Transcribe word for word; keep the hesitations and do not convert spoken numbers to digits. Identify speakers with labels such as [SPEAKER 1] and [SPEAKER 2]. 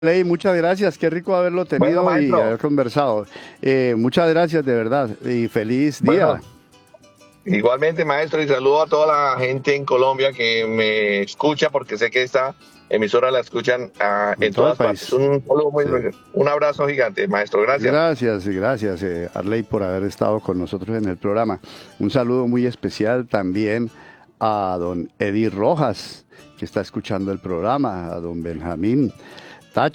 [SPEAKER 1] Ley, muchas gracias, qué rico haberlo
[SPEAKER 2] Bueno,
[SPEAKER 1] tenido y
[SPEAKER 2] maestro,
[SPEAKER 1] haber conversado. Eh, muchas gracias de verdad y feliz día.
[SPEAKER 2] bueno, igualmente, maestro, y saludo a toda la gente en Colombia que me escucha, porque sé que esta emisora la escuchan ah,
[SPEAKER 1] En
[SPEAKER 2] en
[SPEAKER 1] todo el
[SPEAKER 2] todas partes.
[SPEAKER 1] país.
[SPEAKER 2] Un saludo muy,
[SPEAKER 1] Sí.
[SPEAKER 2] un abrazo gigante, maestro. Gracias.
[SPEAKER 1] Gracias y gracias, eh, Arley, por haber estado con nosotros en el programa. Un saludo muy especial también a don Eddie Rojas, que está escuchando el programa, a don Benjamín,